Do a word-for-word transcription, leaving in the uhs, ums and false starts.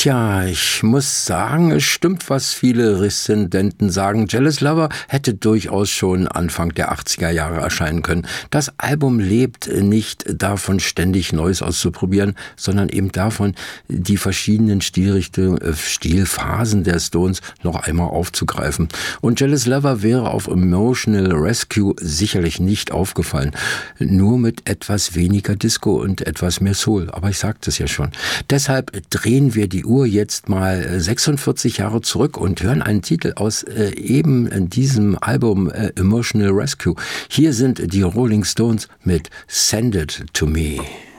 Tja, ich muss sagen, es stimmt, was viele Rezensenten sagen. Jealous Lover hätte durchaus schon Anfang der achtziger Jahre erscheinen können. Das Album lebt nicht davon, ständig Neues auszuprobieren, sondern eben davon, die verschiedenen Stilrichtungen, äh, Stilphasen der Stones noch einmal aufzugreifen. Und Jealous Lover wäre auf Emotional Rescue sicherlich nicht aufgefallen. Nur mit etwas weniger Disco und etwas mehr Soul. Aber ich sagte es ja schon. Deshalb drehen wir die Uhr jetzt mal sechsundvierzig Jahre zurück und hören einen Titel aus äh, eben diesem Album äh, Emotional Rescue. Hier sind die Rolling Stones mit Send It To Me.